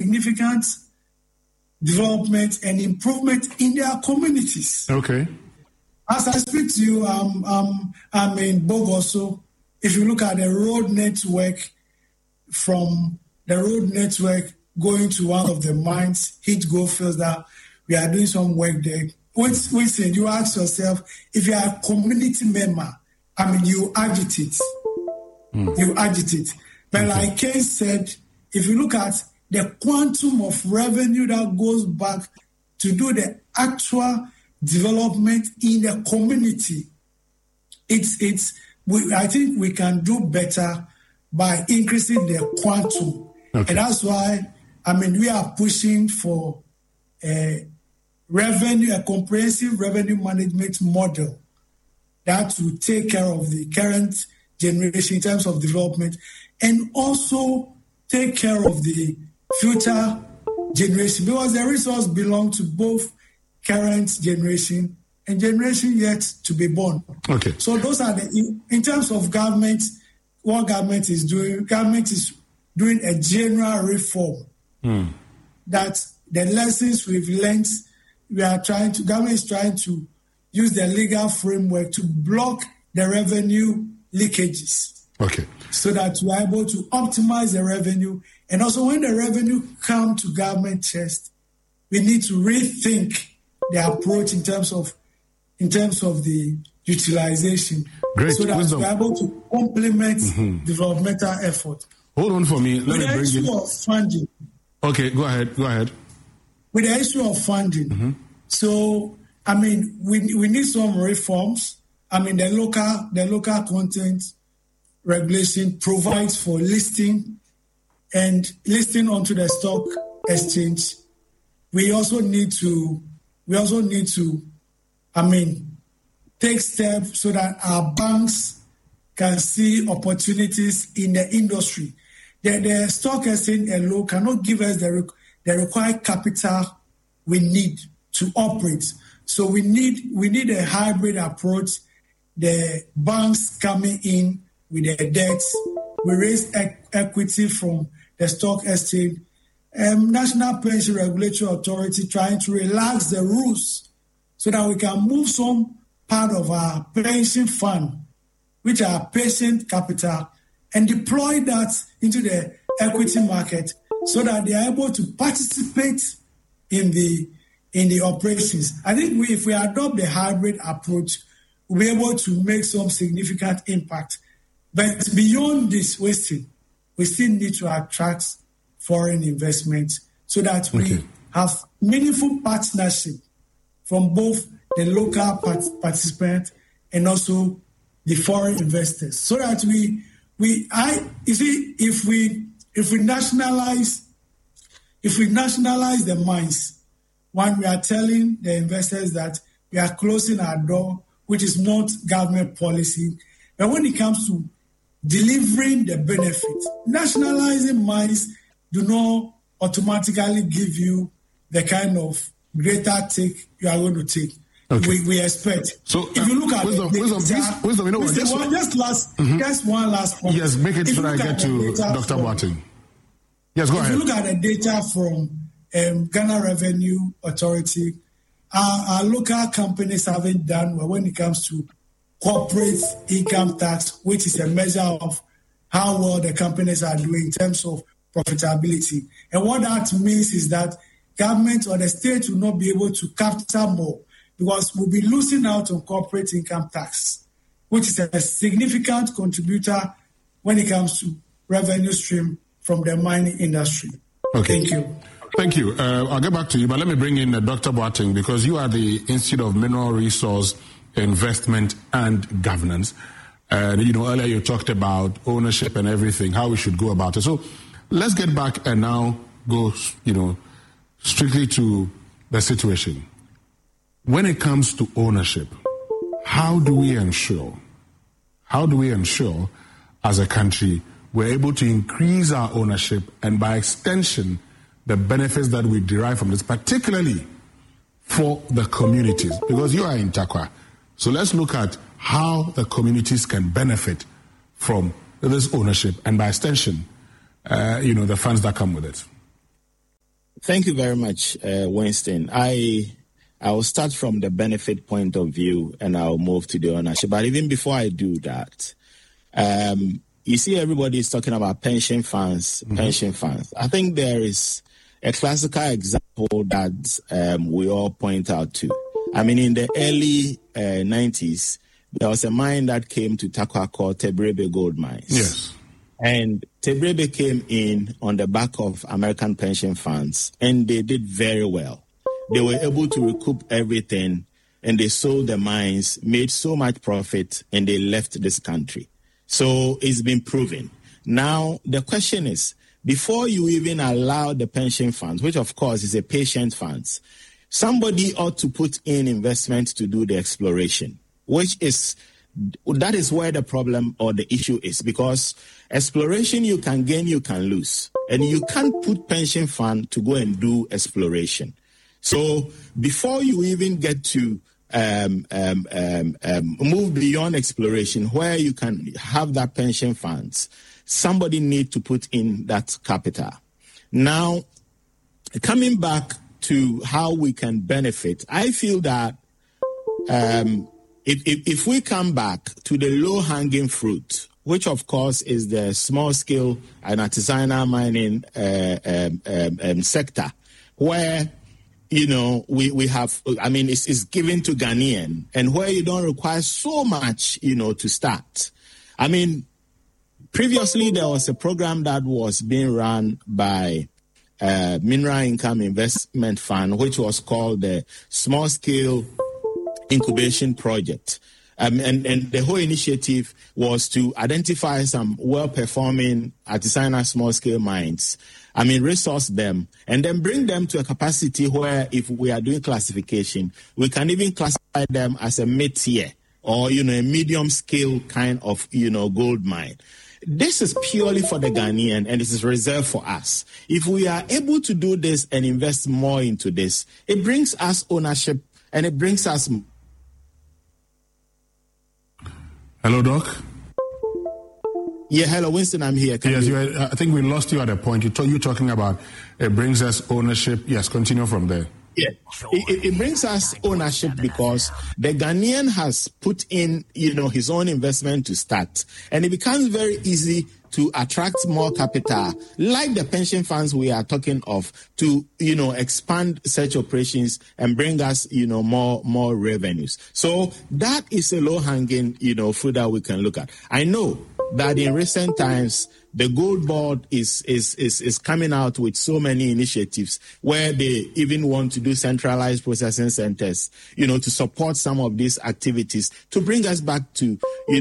significant development and improvement in their communities. Okay. As I speak to you, I'm in Bogoso. If you look at the road network, from the road network going to one of the mines, Heat Goldfields, that we are doing some work there. Listen, you ask yourself, if you are a community member, you agitate. You agitate. But like Ken said, if you look at the quantum of revenue that goes back to do the actual development in the community, I think we can do better by increasing the quantum. Okay. And that's why, we are pushing for a comprehensive revenue management model that will take care of the current generation in terms of development and also take care of the future generation, because the resource belongs to both current generation and generation yet to be born. Okay. So those are in terms of government, what government is doing a general reform that the lessons we've learned, government is trying to use the legal framework to block the revenue leakages. Okay. So that we are able to optimize the revenue. And also when the revenue comes to government chest, we need to rethink the approach in terms of the utilization. Great. So that we are able to complement developmental effort. Hold on for me. Let me bring issue of funding. Okay, go ahead. With the issue of funding, so we need some reforms. The local content regulation provides for listing onto the stock exchange. We also need to take steps so that our banks can see opportunities in the industry. The stock exchange alone cannot give us the required capital we need to operate. So we need a hybrid approach. The banks coming in with their debts, we raise equity from the stock exchange. National Pension Regulatory Authority trying to relax the rules so that we can move some part of our pension fund, which are patient capital, and deploy that into the equity market so that they are able to participate in the operations. I think if we adopt the hybrid approach, we'll be able to make some significant impact. But beyond this, we still need to attract foreign investment so that we have meaningful partnership from both the local participants and also the foreign investors. So that if we nationalize the mines, we are telling the investors that we are closing our door, which is not government policy. But when it comes to delivering the benefits, nationalizing mines do not automatically give you the kind of greater take you are going to take. Okay. We expect. So if you look at wisdom, you know what? Just one last point. Yes, make it so I get to Dr. Boateng. Yes, go ahead. If you look at the data from Ghana Revenue Authority, our local companies haven't done well when it comes to corporate income tax, which is a measure of how well the companies are doing in terms of profitability. And what that means is that government or the state will not be able to capture more because we'll be losing out on corporate income tax, which is a significant contributor when it comes to revenue stream from the mining industry. Okay. Thank you. Thank you. I'll get back to you, but let me bring in Dr. Boateng because you are the Institute of Mineral Resource Investment and Governance. Earlier you talked about ownership and everything, how we should go about it. So let's get back and now go, strictly to the situation. When it comes to ownership, how do we ensure as a country we're able to increase our ownership and by extension the benefits that we derive from this, particularly for the communities? Because you are in Tarkwa. So let's look at how the communities can benefit from this ownership and by extension, the funds that come with it. Thank you very much, Winston. I will start from the benefit point of view and I'll move to the ownership. But even before I do that, you see everybody is talking about pension funds, pension funds. I think there is a classical example that we all point out to. I mean, in the early 90s, there was a mine that came to Tarkwa called Tebrebe Gold Mines. Yes. And Tebrebe came in on the back of American pension funds, and they did very well. They were able to recoup everything, and they sold the mines, made so much profit, and they left this country. So it's been proven. Now, the question is, before you even allow the pension funds, which of course is a patient funds, somebody ought to put in investment to do the exploration, that is where the problem or the issue is, because exploration you can gain, you can lose, and you can't put pension fund to go and do exploration. So before you even get to move beyond exploration, where you can have that pension funds, somebody need to put in that capital. Now, coming back to how we can benefit, I feel that if we come back to the low-hanging fruit, which of course is the small-scale and artisanal mining sector, where we have, I mean, it's given to Ghanaian, and where you don't require so much, to start. I mean, previously there was a program that was being run by Mineral Income Investment Fund, which was called the Small Scale Incubation Project. And the whole initiative was to identify some well-performing artisanal small-scale mines, resource them, and then bring them to a capacity where, if we are doing classification, we can even classify them as a mid-tier or, a medium-scale kind of, gold mine. This is purely for the Ghanaian, and this is reserved for us. If we are able to do this and invest more into this, it brings us ownership, and it brings us... Hello, Doc. Yeah, hello, Winston, I'm here. I think we lost you at a point. You're talking about it brings us ownership. Yes, continue from there. Yeah, it brings us ownership because the Ghanaian has put in, his own investment to start. And it becomes very easy to attract more capital, like the pension funds we are talking of, to, expand such operations and bring us, more revenues. So that is a low-hanging, fruit that we can look at. I know that in recent times, the Gold Board is coming out with so many initiatives where they even want to do centralized processing centers, to support some of these activities, to bring us back to,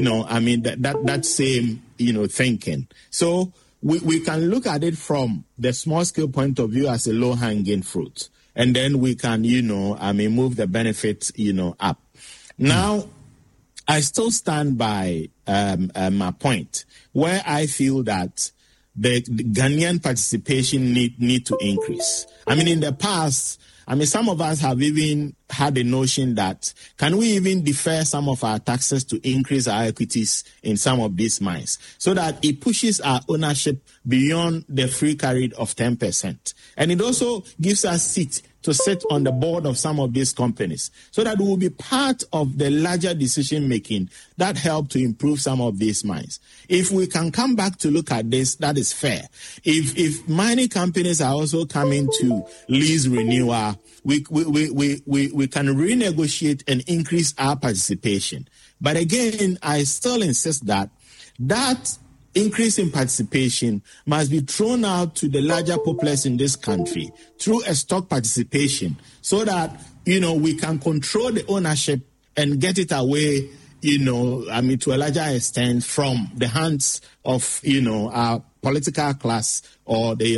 that same, thinking. So we can look at it from the small scale point of view as a low hanging fruit. And then we can, move the benefits, up. Now, I still stand by my point, where I feel that the Ghanaian participation need to increase. In the past, some of us have even had a notion that can we even defer some of our taxes to increase our equities in some of these mines so that it pushes our ownership beyond the free carried of 10%. And it also gives us seat to sit on the board of some of these companies so that we will be part of the larger decision-making that help to improve some of these mines. If we can come back to look at this, that is fair. If mining companies are also coming to lease renewal, we can renegotiate and increase our participation. But again, I still insist that increase in participation must be thrown out to the larger populace in this country through a stock participation so that, we can control the ownership and get it away, to a larger extent from the hands of, our political class or the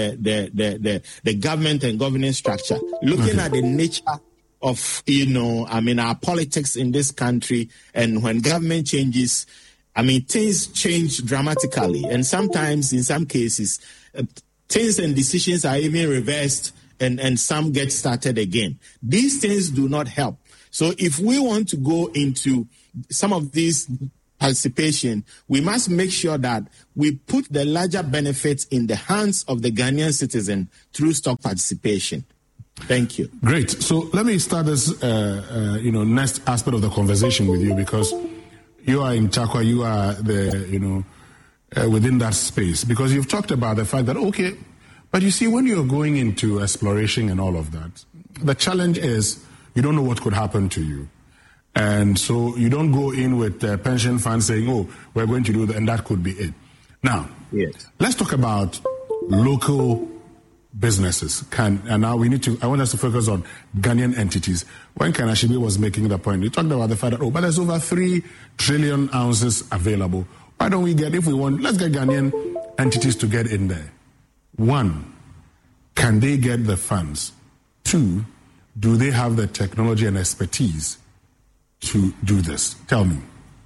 government and governing structure. Looking at the nature of, our politics in this country, and when government changes, things change dramatically, and sometimes, in some cases, things and decisions are even reversed, and some get started again. These things do not help. So if we want to go into some of these participation, we must make sure that we put the larger benefits in the hands of the Ghanaian citizen through stock participation. Thank you. Great. So let me start this, next aspect of the conversation with you, because you are in Tarkwa, you are within that space, because you've talked about the fact that, okay, but you see, when you're going into exploration and all of that, the challenge is you don't know what could happen to you. And so you don't go in with pension funds saying, oh, we're going to do that, and that could be it. Now, yes, let's talk about local businesses. And now I want us to focus on Ghanaian entities. When Ken Ashimbi was making the point, he talked about the fact that, but there's over 3 trillion ounces available. Why don't we let's get Ghanaian entities to get in there. 1, can they get the funds? 2, do they have the technology and expertise to do this? Tell me.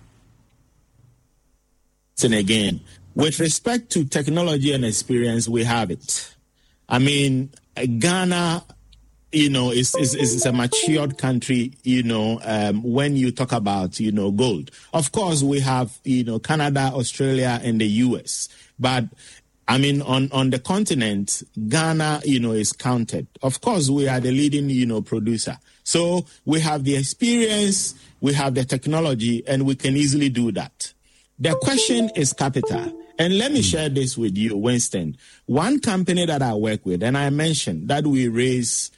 And again, with respect to technology and experience, we have it. I mean, Ghana, is a matured country, when you talk about, gold. Of course, we have, Canada, Australia, and the US. But, I mean, on the continent, Ghana, is counted. Of course, we are the leading, producer. So we have the experience, we have the technology, and we can easily do that. The question is capital. And let me share this with you, Winston. One company that I work with, and I mentioned that we raised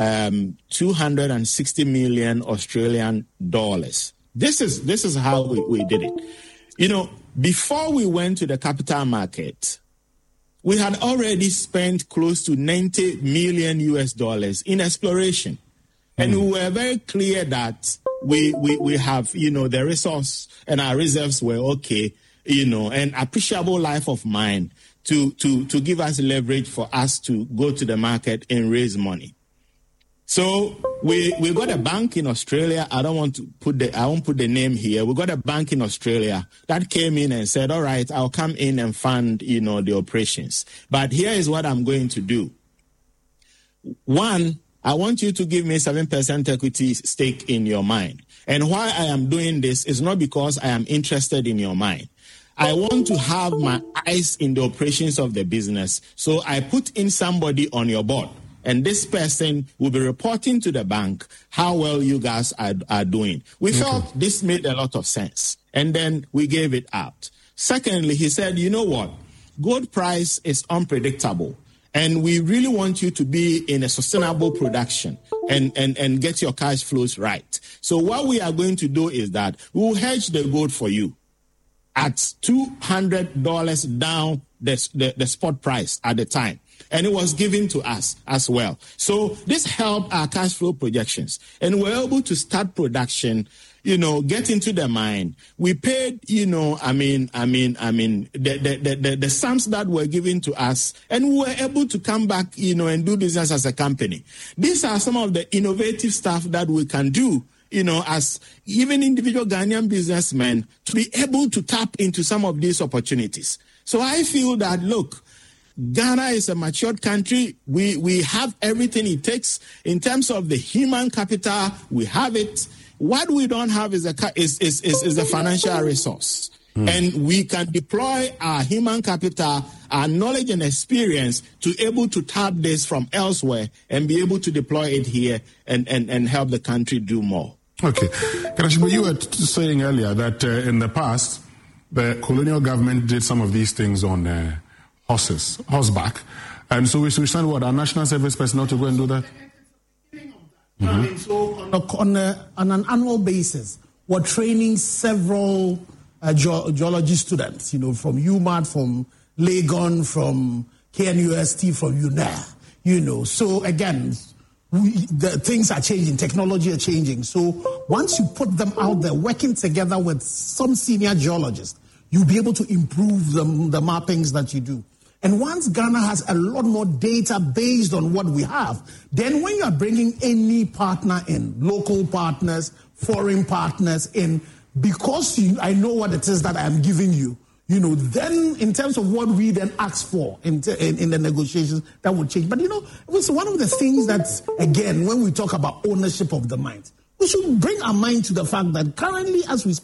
260 million Australian dollars. This is how we did it. Before we went to the capital market, we had already spent close to $90 million in exploration. And we were very clear that we have, the resource and our reserves were okay, and appreciable life of mine to give us leverage for us to go to the market and raise money. So we got a bank in Australia. I won't put the name here. We got a bank in Australia that came in and said, all right, I'll come in and fund, the operations. But here is what I'm going to do. 1, I want you to give me 7% equity stake in your mine. And why I am doing this is not because I am interested in your mine. I want to have my eyes in the operations of the business. So I put in somebody on your board. And this person will be reporting to the bank how well you guys are doing. We felt this made a lot of sense. And then we gave it out. Secondly, he said, you know what? Gold price is unpredictable. And we really want you to be in a sustainable production and get your cash flows right. So what we are going to do is that we will hedge the gold for you at $200 down the spot price at the time. And it was given to us as well. So this helped our cash flow projections. And we're able to start production, get into the mine. We paid, the sums that were given to us, and we were able to come back, and do business as a company. These are some of the innovative stuff that we can do, as even individual Ghanaian businessmen, to be able to tap into some of these opportunities. So I feel that, look, Ghana is a matured country. We have everything it takes in terms of the human capital. We have it. What we don't have is a financial resource. And we can deploy our human capital, our knowledge and experience to able to tap this from elsewhere and be able to deploy it here and help the country do more. Okay. Karashima, you were saying earlier that in the past, the colonial government did some of these things on horseback. And so we send our national service personnel to go and do that? So on an annual basis, we're training several geology students, from UMass, from Legon, from KNUST, from UNAIR, So again, the things are changing, technology are changing. So once you put them out there working together with some senior geologists, you'll be able to improve the mappings that you do. And once Ghana has a lot more data based on what we have, then when you are bringing any partner in, local partners, foreign partners in, because I know what it is that I am giving you, then in terms of what we then ask for in the negotiations, that would change. But, it was one of the things that, again, when we talk about ownership of the mines, we should bring our mind to the fact that currently, as we speak,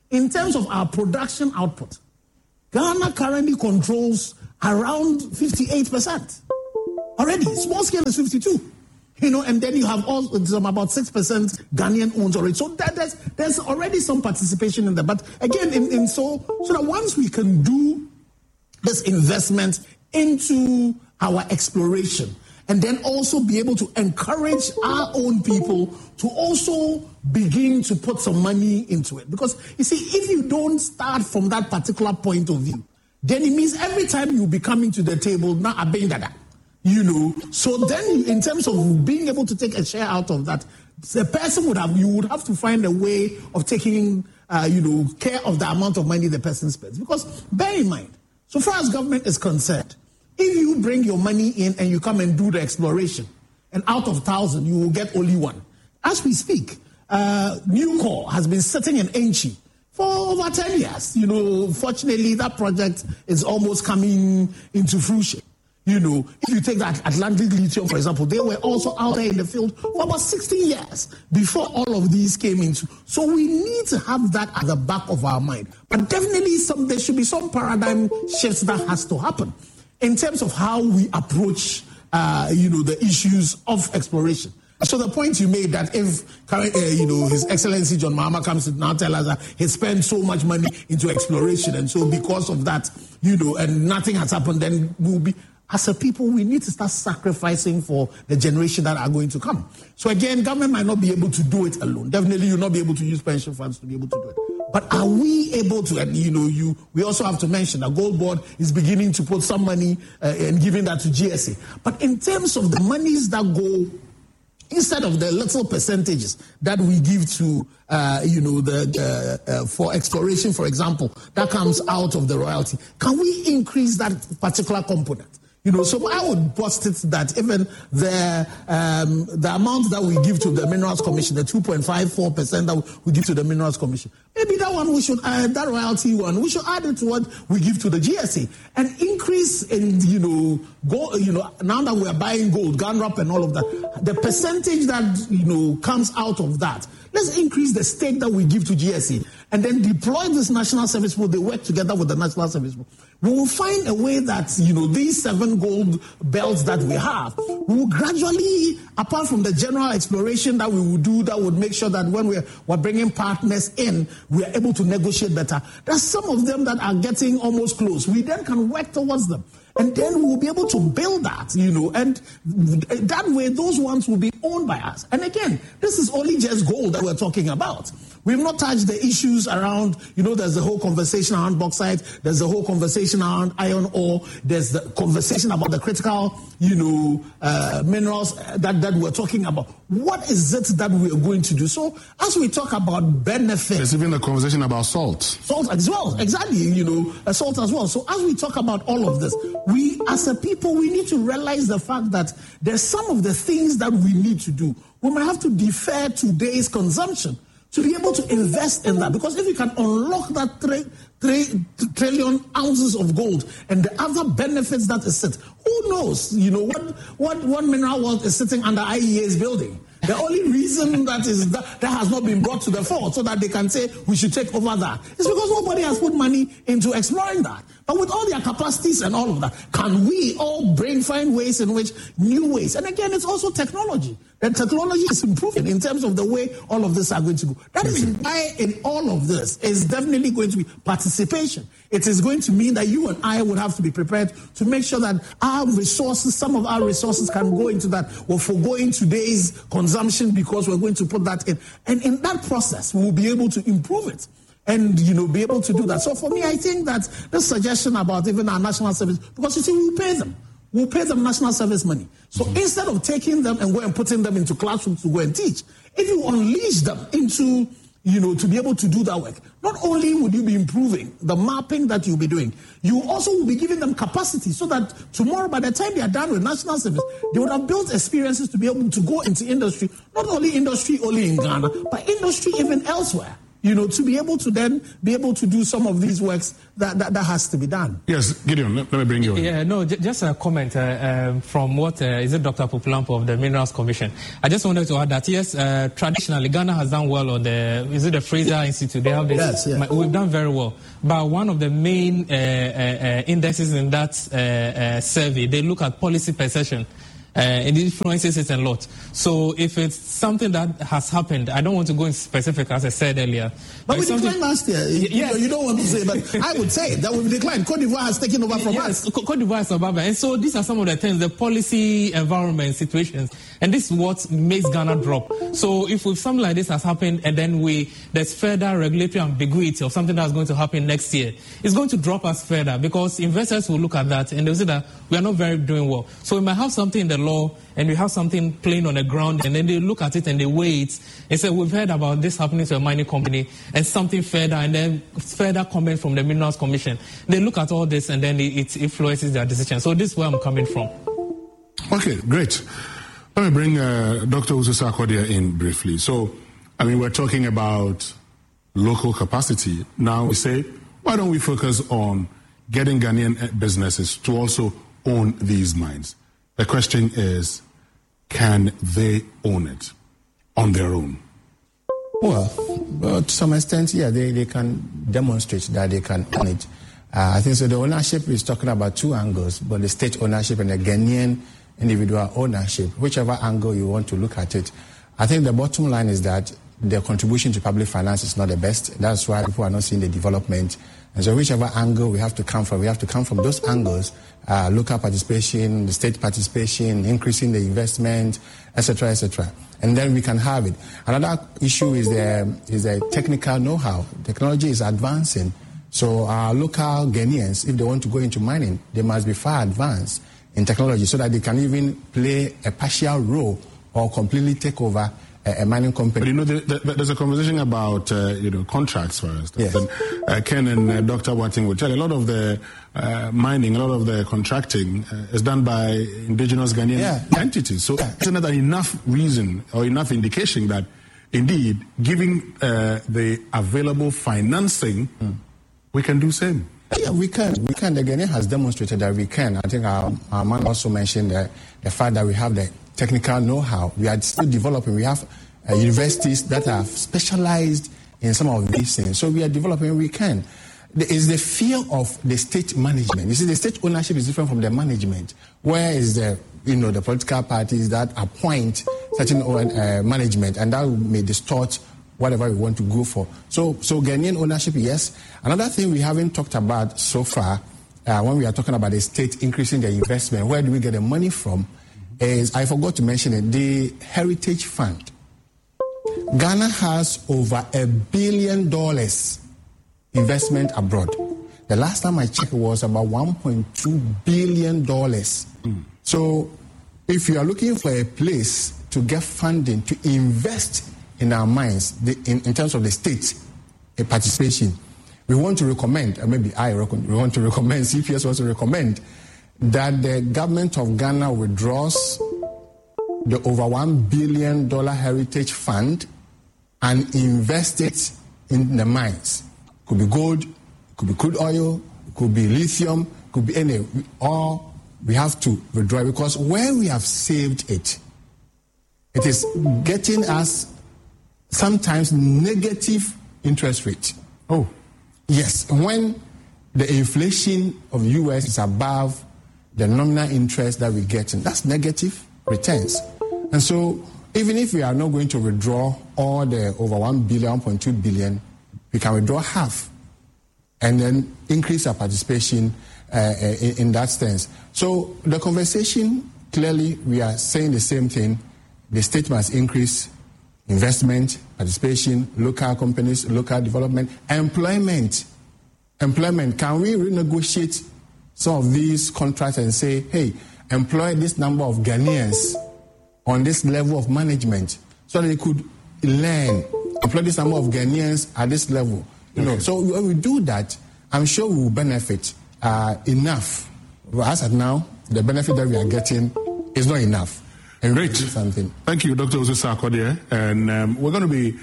in terms of our production output, Ghana currently controls around 58%. Already, small scale is 52. And then you have also some about 6% Ghanaian owns already. So there's already some participation in that. But again, so that once we can do this investment into our exploration, and then also be able to encourage our own people to also begin to put some money into it. Because, you see, if you don't start from that particular point of view, then it means every time you'll be coming to the table, now abeng that. So then in terms of being able to take a share out of that, the person you would have to find a way of taking, care of the amount of money the person spends. Because bear in mind, so far as government is concerned, if you bring your money in and you come and do the exploration, and out of 1,000, you will get only one. As we speak, Newcore has been sitting in Enchi for over 10 years. Fortunately, that project is almost coming into fruition. If you take that Atlantic Lithium, for example, they were also out there in the field for about 16 years before all of these came into. So we need to have that at the back of our mind. But definitely there should be some paradigm shifts that has to happen in terms of how we approach, the issues of exploration. So the point you made that if, His Excellency John Mahama comes to now tell us that he spent so much money into exploration, and so because of that, and nothing has happened, then we'll be, as a people, we need to start sacrificing for the generation that are going to come. So again, government might not be able to do it alone. Definitely, you'll not be able to use pension funds to be able to do it. But are we able to? And we also have to mention that Gold Board is beginning to put some money and giving that to GSA. But in terms of the monies that go, instead of the little percentages that we give to, for exploration, for example, that comes out of the royalty, can we increase that particular component? So I would post it that even the amount that we give to the Minerals Commission, the 2.54% that we give to the Minerals Commission, maybe that one we should add, that royalty one, we should add it to what we give to the GSA and increase in, gold, now that we are buying gold, Gunrap and all of that, the percentage that, comes out of that, let's increase the stake that we give to GSA and then deploy this National Service Board. They work together with the National Service Board. We will find a way that, these 7 gold belts that we have, we will gradually, apart from the general exploration that we will do, that would make sure that when we're bringing partners in, we are able to negotiate better. There's some of them that are getting almost close. We then can work towards them. And then we will be able to build that, and that way those ones will be owned by us. And again, this is only just gold that we're talking about. We've not touched the issues around, there's the whole conversation around bauxite, there's the whole conversation around iron ore, there's the conversation about the critical, minerals that we're talking about. What is it that we are going to do? So as we talk about benefits. There's even a conversation about salt. Salt as well, exactly, salt as well. So as we talk about all of this, we as a people, we need to realize the fact that there's some of the things that we need to do. We might have to defer today's consumption to be able to invest in that. Because if we can unlock that 3 trillion ounces of gold and the other benefits that is it, who knows, what mineral wealth is sitting under IEA's building. The only reason that has not been brought to the fore so that they can say we should take over that is because nobody has put money into exploring that. But with all their capacities and all of that, can we all find ways in which new ways? And again, it's also technology. The technology is improving in terms of the way all of this are going to go. That is why in all of this is definitely going to be participation. It is going to mean that you and I would have to be prepared to make sure that our resources, some of our resources can go into that. We're foregoing today's consumption because we're going to put that in. And in that process, we will be able to improve it. And, be able to do that. So for me, I think that this suggestion about even our national service, because you see, we'll pay them. We'll pay them national service money. So instead of taking them and going and putting them into classrooms to go and teach, if you unleash them into, to be able to do that work, not only would you be improving the mapping that you'll be doing, you also will be giving them capacity so that tomorrow, by the time they are done with national service, they would have built experiences to be able to go into industry, not only industry only in Ghana, but industry even elsewhere. to be able to do some of these works that has to be done. Yes, Gideon, let me bring you in. Yeah, no, just a comment from what is it Dr. Pupulampo of the Minerals Commission. I just wanted to add that, yes, traditionally, Ghana has done well on the Fraser Institute. They have this. Yes, yeah. We've done very well. But one of the main indexes in that survey, they look at policy perception. It influences it a lot. So if it's something that has happened, I don't want to go in specific, as I said earlier. But we declined last year. You don't want to say, but I would say that we've declined. Cote d'Ivoire has taken over from us. Cote d'Ivoire is above. And so these are some of the things, the policy environment situations. And this is what makes Ghana drop. So if something like this has happened and then there's further regulatory ambiguity of something that's going to happen next year, it's going to drop us further because investors will look at that and they'll say that we are not doing well. So we might have something in the law and we have something playing on the ground and then they look at it and they weigh it and say, we've heard about this happening to a mining company and something further and then further comment from the Minerals Commission. They look at all this and then it influences their decision. So this is where I'm coming from. Okay, great. Let me bring Dr. Usu Sarkodie in briefly. So, we're talking about local capacity. Now we say, why don't we focus on getting Ghanaian businesses to also own these mines? The question is, can they own it on their own? Well, to some extent, yeah, they can demonstrate that they can own it. I think so. The ownership is talking about two angles, but the state ownership and the Ghanaian individual ownership, whichever angle you want to look at it. I think the bottom line is that the contribution to public finance is not the best. That's why people are not seeing the development. And so whichever angle we have to come from those angles, local participation, the state participation, increasing the investment, etc., etc. And then we can have it. Another issue is the technical know-how. Technology is advancing. So our local Ghanaians, if they want to go into mining, they must be far advanced in technology so that they can even play a partial role or completely take over a mining company. But there's a conversation about contracts, for instance. Yeah. And Ken and Dr. Boateng would tell a lot of the mining, a lot of the contracting is done by indigenous Ghanaian entities. So isn't that enough reason or enough indication that indeed, giving the available financing, we can do same? Yeah, we can. The Ghanaian has demonstrated that we can. I think our man also mentioned the fact that we have the technical know-how. We are still developing. We have universities that are specialized in some of these things. So we are developing. We can. There is the fear of the state management. You see, the state ownership is different from the management. Where is the political parties that appoint certain management, and that may distort whatever we want to go for. So Ghanaian ownership, yes. Another thing we haven't talked about so far, when we are talking about the state increasing their investment, where do we get the money from, is, I forgot to mention it, the Heritage Fund. Ghana has over $1 billion investment abroad. The last time I checked, it was about $1.2 billion. So if you are looking for a place to get funding to invest in our mines, in terms of the state participation, we want to recommend, we want to recommend, CPS wants to recommend that the government of Ghana withdraws the over $1 billion Heritage Fund and invest it in the mines. Could be gold, could be crude oil, could be lithium, could be any, or we have to withdraw it because where we have saved it, it is getting us sometimes negative interest rate. Oh. Yes, when the inflation of the US is above the nominal interest that we're getting, that's negative returns. And so even if we are not going to withdraw all the over 1 billion, 1.2 billion, we can withdraw half and then increase our participation in that sense. So the conversation, clearly we are saying the same thing. The state must increase investment, participation, local companies, local development, employment. Employment, can we renegotiate some of these contracts and say, hey, employ this number of Ghanaians on this level of management so that they could learn, employ this number of Ghanaians at this level. So when we do that, I'm sure we will benefit enough. But as of now, the benefit that we are getting is not enough. Great. Thank you, Dr. Usu Sarkodie. And we're going to be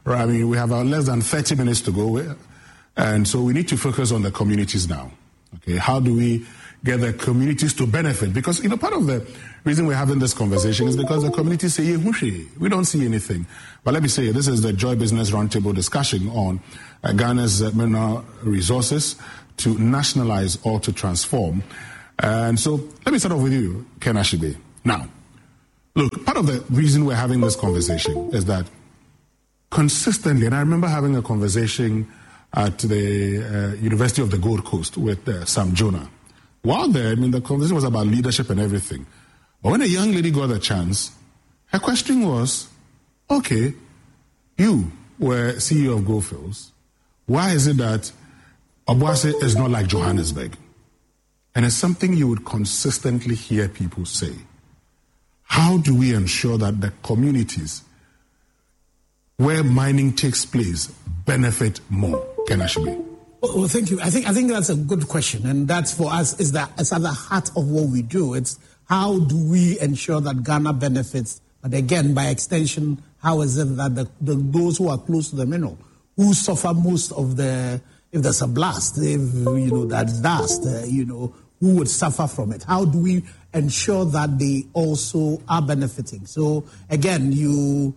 Right? I mean, we have less than 30 minutes to go, and so we need to focus on the communities now. Okay, how do we get the communities to benefit? Because, part of the reason we're having this conversation is because the communities say, we don't see anything. But let me say, this is the Joy Business Roundtable discussion on Ghana's mineral resources to nationalize or to transform. And so let me start off with you, Ken Ashibe. Now, look, part of the reason we're having this conversation is that consistently, and I remember having a conversation at the University of the Gold Coast with Sam Jonah. While there, the conversation was about leadership and everything. But when a young lady got a chance, her question was, okay, you were CEO of Goldfields. Why is it that Obuasi is not like Johannesburg? And it's something you would consistently hear people say. How do we ensure that the communities where mining takes place benefit more? Ken Ashibe. Well, thank you. I think that's a good question, and that's for us it's at the heart of what we do. It's how do we ensure that Ghana benefits, but again, by extension, how is it that those who are close to the mineral, who suffer most of if there's a blast, if that's dust, who would suffer from it? How do we ensure that they also are benefiting? So again, you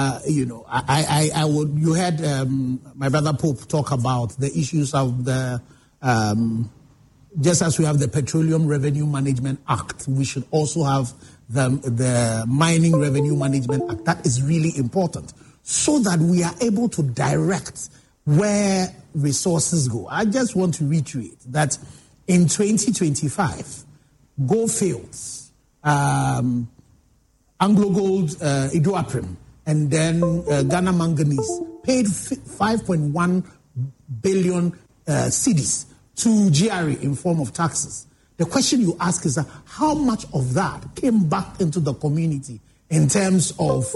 heard my brother Pope talk about the issues of the, just as we have the Petroleum Revenue Management Act, we should also have the Mining Revenue Management Act. That is really important so that we are able to direct where resources go. I just want to reiterate that in 2025, Goldfields, Anglo Gold, Iduaprim, and then Ghana Manganese paid 5.1 billion cedis to GRA in form of taxes. The question you ask is how much of that came back into the community in terms of,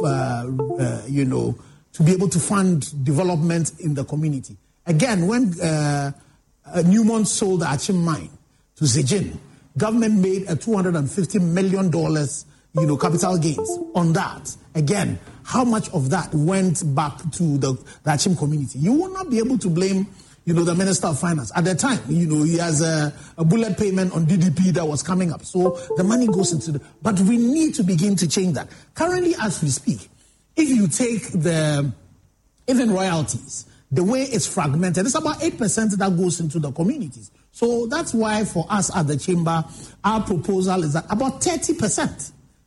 to be able to fund development in the community. Again, when Newmont sold the Achim mine to Zijin, government made a $250 million capital gains on that. Again, how much of that went back to the Achim community? You will not be able to blame, the Minister of Finance. At the time, he has a bullet payment on DDP that was coming up. So the money goes into but we need to begin to change that. Currently, as we speak, if you take even royalties, the way it's fragmented, it's about 8% that goes into the communities. So that's why for us at the Chamber, our proposal is that about 30%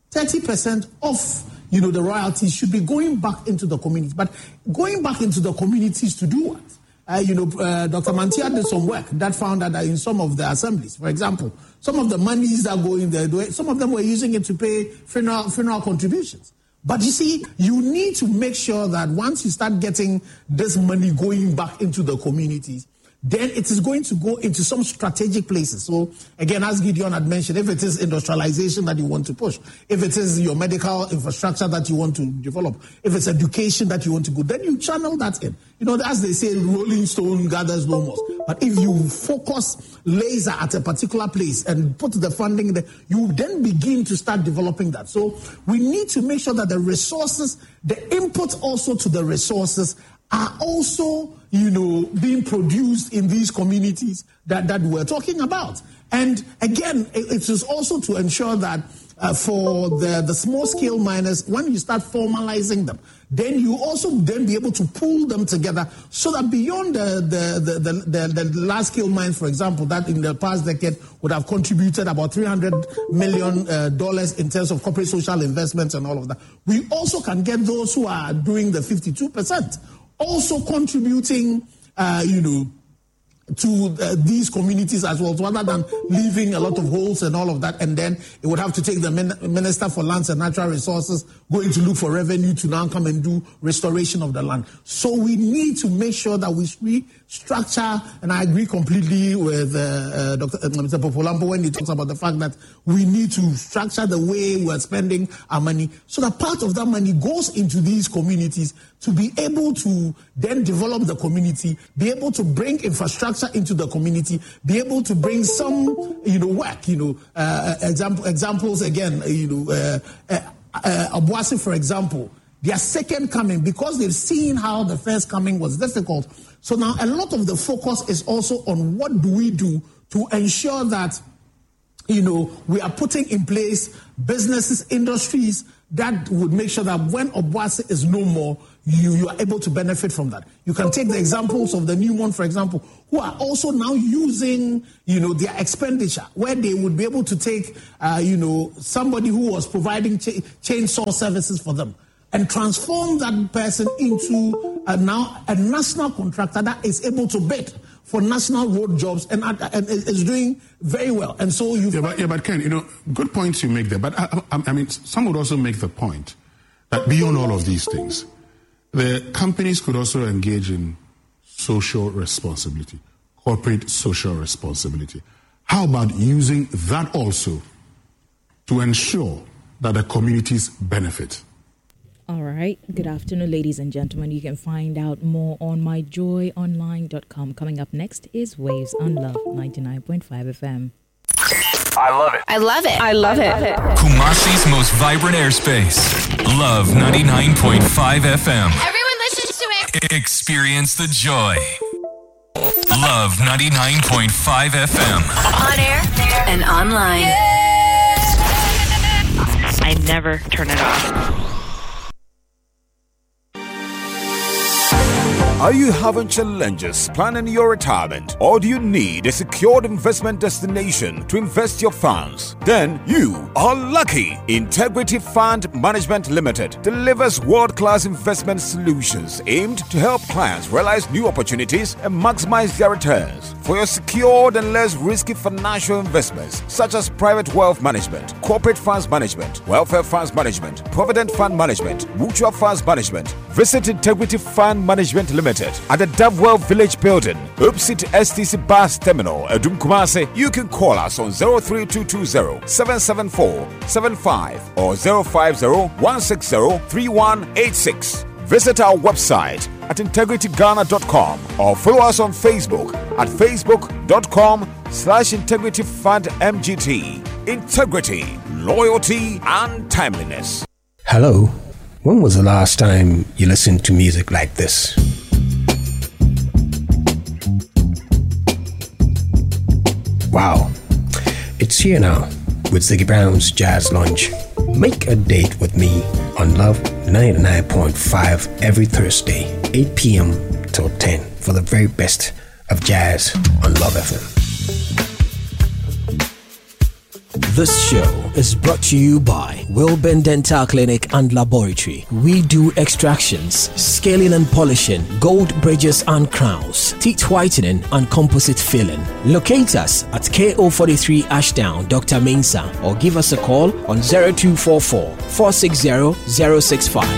of the royalties should be going back into the community. But going back into the communities to do what? Dr. Mantia did some work that found that in some of the assemblies, for example, some of the monies that go in there, some of them were using it to pay funeral contributions. But you see, you need to make sure that once you start getting this money going back into the communities, then it is going to go into some strategic places. So, again, as Gideon had mentioned, if it is industrialization that you want to push, if it is your medical infrastructure that you want to develop, if it's education that you want to go, then you channel that in. As they say, rolling stone gathers no moss. But if you focus laser at a particular place and put the funding there, you then begin to start developing that. So we need to make sure that the resources, the input also to the resources are also, being produced in these communities that we're talking about. And again, it is also to ensure that for the small-scale miners, when you start formalizing them, then you also then be able to pool them together so that beyond the large-scale mines, for example, that in the past decade would have contributed about $300 million in terms of corporate social investments and all of that, we also can get those who are doing the 52%. Also contributing, to these communities as well, rather than leaving a lot of holes and all of that, and then it would have to take the Minister for Lands and Natural Resources going to look for revenue to now come and do restoration of the land. So we need to make sure that we restructure, and I agree completely with Mr. Popolampo when he talks about the fact that we need to structure the way we're spending our money so that part of that money goes into these communities to be able to then develop the community, be able to bring infrastructure into the community, be able to bring some, work, examples again, Obuasi, for example, their second coming, because they've seen how the first coming was difficult. So now a lot of the focus is also on what do we do to ensure that, we are putting in place businesses, industries that would make sure that when Obuasi is no more, you are able to benefit from that. You can take the examples of the Newmont, for example, who are also now using, their expenditure, where they would be able to take, somebody who was providing chainsaw services for them and transform that person into now a national contractor that is able to bid for national road jobs and is doing very well. And so but Ken, good points you make there. But I mean, some would also make the point that beyond all of these things, the companies could also engage in social responsibility, corporate social responsibility. How about using that also to ensure that the communities benefit? All right. Good afternoon, ladies and gentlemen. You can find out more on myjoyonline.com. Coming up next is Waves on Love 99.5 FM. I love it. I love it. I love it. Kumasi's most vibrant airspace. Love 99.5 FM. Everyone listens to it. Experience the joy. Love 99.5 FM. On air and online. I never turn it off. Are you having challenges planning your retirement, or do you need a secured investment destination to invest your funds? Then you are lucky. Integrity Fund Management Limited delivers world-class investment solutions aimed to help clients realize new opportunities and maximize their returns. For your secured and less risky financial investments, such as private wealth management, corporate funds management, welfare funds management, provident fund management, mutual funds management, visit Integrity Fund Management Limited at the Dovewell Village Building, opposite STC Bus Terminal, Adum Kumasi. You can call us on 03220 774 75 or 050 160 3186. Visit our website at integrityghana.com or follow us on Facebook at facebook.com/integrityfundmgt. Integrity, loyalty, and timeliness. Hello. When was the last time you listened to music like this? Wow. It's here now with Ziggy Brown's Jazz Lunch. Make a date with me on Love 99.5 every Thursday, 8 p.m. till 10 for the very best of jazz on Love FM. This show is brought to you by Wilburn Dental Clinic and Laboratory. We do extractions, scaling and polishing, gold bridges and crowns, teeth whitening and composite filling. Locate us at KO43 Ashdown, Dr. Mensah, or give us a call on 0244 460 065.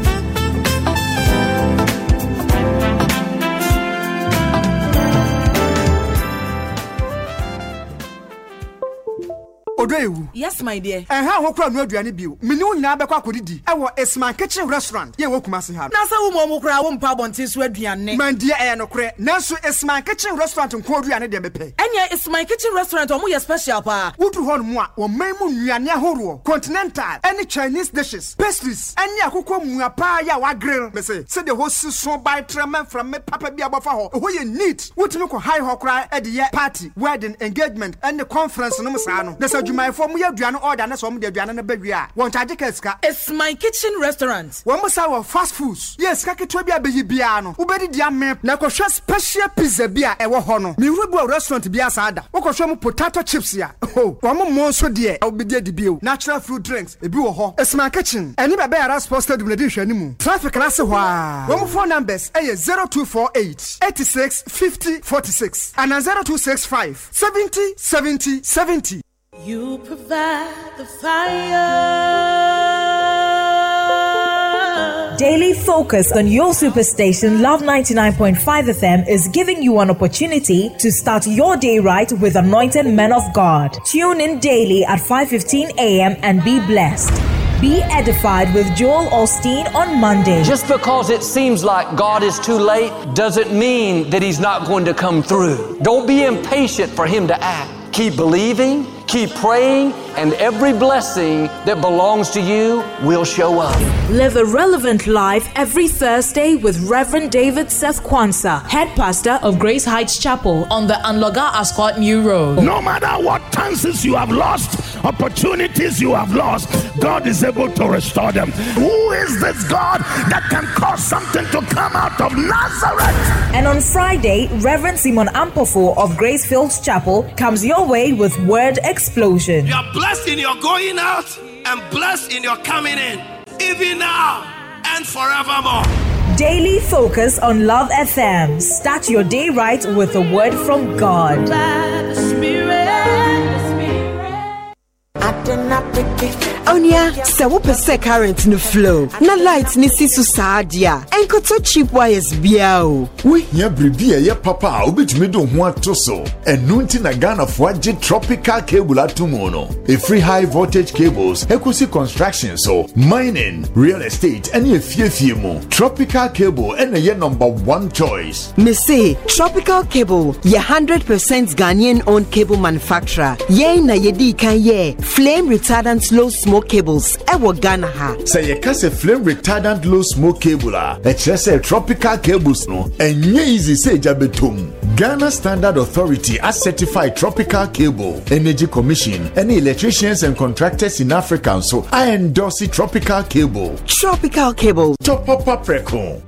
Yes, my dear. And how hokra no aduane bio. Me no nyina bekwa kodidi. E wo Isman Kitchen Restaurant. Ye wo Kumasi ha. Na sa wo mo kra wo mpa bonten so aduane. Man dear no kre. Nanso Isman Kitchen Restaurant nko aduane de bepe. Enya Isman Kitchen Restaurant o mo ye special pa. Wudu ho no mo a wo man mu nnuane ahoro. Continental, any Chinese dishes, pastries, any akoko mua pa ya wa grill. Me say the host so by tremen from me papa bi abofa ho. Ho ye neat. Wutumi ko high ho kra e de ye party, wedding, engagement and the conference no mo sa no. My form we aduane order na so mo de aduane na bawie won charge ka. It's my kitchen restaurant. Won mo sa fast foods. Yes, ka ketwa bia beyi bia no. Wo bedi dia me na ko hwe special pizza bia e wo ho no. Me rubu restaurant bia sa ada. Wo ko hwe mo potato chips ya. Oh, won mo so de wo bedi di bio. Natural fruit drinks e bi wo ho. It's my kitchen. Eni be be ara sports stadium na di hwe ni mu. Traffic na se ho a. Won phone numbers e 0248 86 50 46 and 0265 70 70 70. You provide the fire. Daily focus on your superstation Love 99.5 FM is giving you an opportunity to start your day right with anointed men of God. Tune in daily at 5:15 a.m. and be blessed. Be edified with Joel Osteen on Monday. Just because it seems like God is too late doesn't mean that He's not going to come through. Don't be impatient for Him to act. Keep believing, Keep praying, and every blessing that belongs to you will show up. Live a relevant life every Thursday with Reverend David Seth Kwanzaa, head pastor of Grace Heights Chapel on the Anloga Ascot New Road. No matter what chances you have lost, opportunities you have lost, God is able to restore them. Who is this God that can cause something to come out of Nazareth? And on Friday, Reverend Simon Ampofo of Grace Fields Chapel comes your way with Word Explosion. You are blessed in your going out and blessed in your coming in, even now and forevermore. Daily focus on Love FM. Start your day right with a word from God. Onya, se wo pese current no flow. Na light ni si so saadia. Enkoto cheap wires bia o. We here bribi ye papa obetumi do ho ato so. Enu nti na Ghana fo age tropical cable atomo no. A free high voltage cables, ekosi construction so, mining, real estate, any efie mu. Tropical cable ene ye number 1 choice. Me say Tropical Cable, ye 100% Ghanaian owned cable manufacturer. Ye na ye di kan ye flame retardant low smoke cables ewo Ghana ha. Say ye kase flame retardant low smoke cable a say tropical cables no enye easy say jabetum. Ghana Standard Authority as certified tropical cable, Energy Commission, any electricians and contractors in Africa so I endorse the tropical cable. Tropical Cable. Top up record.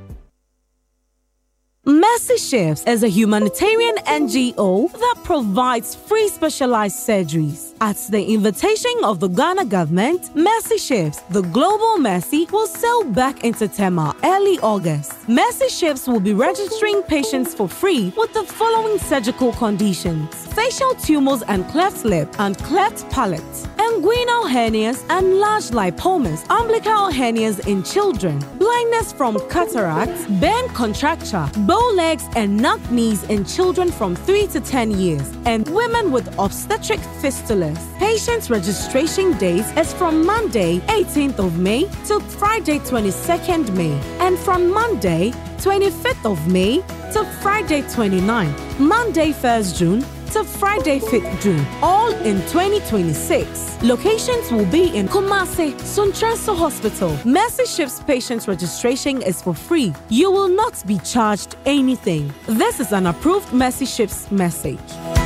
Mercy Shifts is a humanitarian NGO that provides free specialized surgeries. At the invitation of the Ghana government, Mercy Shifts, the global Mercy, will sail back into Tema early August. Mercy Shifts will be registering patients for free with the following surgical conditions: facial tumors and cleft lip and cleft palate, inguinal hernias and large lipomas, umbilical hernias in children, blindness from cataracts, bone contracture, bow legs and knock knees in children from 3 to 10 years, and women with obstetric fistulas. Patients' registration days is from Monday 18th of May to Friday 22nd May, and from Monday 25th of May to Friday 29th, Monday 1st June to Friday 5th June, all in 2026. Locations will be in Kumasi, Suntreso Hospital. Mercy Shifts patients registration is for free. You will not be charged anything. This is an approved Mercy Shifts message.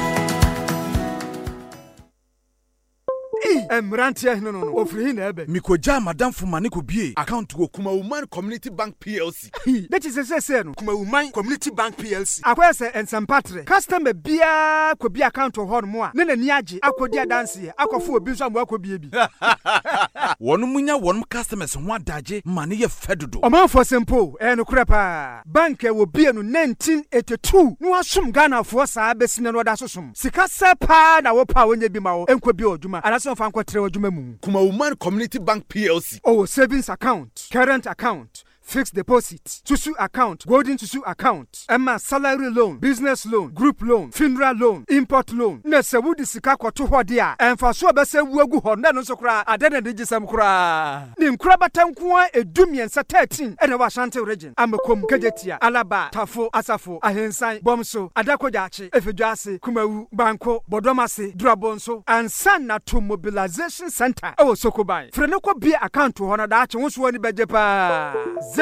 Mrantia no ofri na ebe mikoja madam fumane ko bie account wo Kuma Woman Community Bank PLC. That is say no Kuma Woman Community Bank PLC. Akwese ensempatre customer bia ko bia account ho no mo a ne nani age akodi adanse akofo obi so amo akobie bi. Wonu munya wonu customers ho adaje mane ye fedodo. Omanfo simple no krepa bank e wo bie no 1982 no asum Ghana fo saa besine no da sosum sika sepa na wo pa wonye bi ma wo enko bi oduma anaso fa nkwa Kuma Woman Community Bank PLC. Oh, savings account, current account, fixed deposit, Tusu account, golden Tusu account, Emma salary loan, business loan, group loan, funeral loan, import loan. Nese wudi sika kwa tu hodia. Enfa so bese wuegu honda no so kra adene digisem kra. Nim kra batankuwa edumien sa 13 ene wa Ashanti region. Amekom Kejetia, Alaba, Tafo, Asafo, Ahensan, Bomso, Adakojachi, Efejuase, Kumawu, Banko, Bodomase, Drabonso, and Sana to Mobilization Center. Oh, Sokobai. Frenoko be account to honor that won't wani bejepa.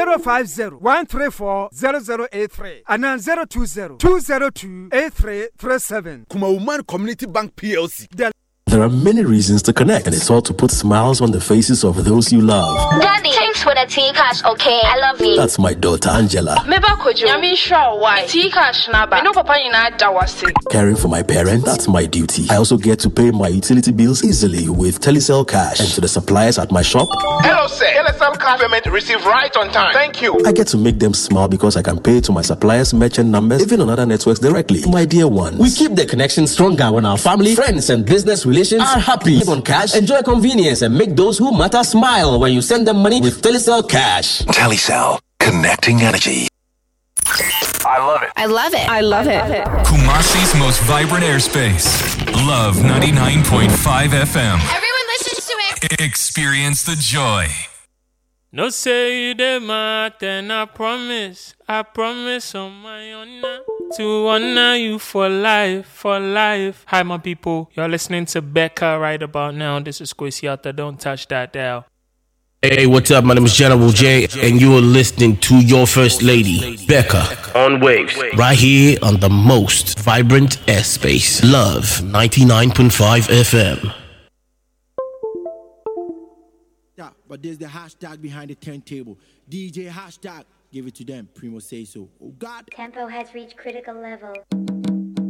050-134-0083 and then 020-202-8337. Kuma Woman Community Bank PLC. There are many reasons to connect, and it's all to put smiles on the faces of those you love. Daddy, thanks for the tea cash, okay? I love you. That's my daughter, Angela. Caring for my parents, that's my duty. I also get to pay my utility bills easily with Telecel Cash. And to the suppliers at my shop, hello sir, Telecel Cash payment received right on time. Thank you. I get to make them smile because I can pay to my suppliers' merchant numbers, even on other networks directly. My dear ones, we keep the connection stronger when our family, friends, and business relations are happy. Live on cash, enjoy convenience, and make those who matter smile when you send them money with Telecel Cash. Telecel, connecting energy. I love it. I love it. I love it. Kumasi's most vibrant airspace. Love 99.5 FM. Everyone listens to it. Experience the joy. No say you the matter, and I promise on my own. to honor you for life, for life. Hi, my people. You're listening to Becca right about now. This is Kwesiata. Don't touch that dial. Hey, what's up? My name is General J, and you are listening to your first lady, Becca, on Waves, right here on the most vibrant airspace. Love 99.5 FM. Yeah, but there's the hashtag behind the turntable. DJ hashtag, give it to them. Primo say so. Oh God. Tempo has reached critical level.